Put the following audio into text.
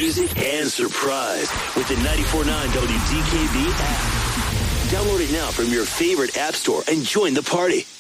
music, and surprise with the 94.9 WDKB app. Download it now from your favorite app store and join the party.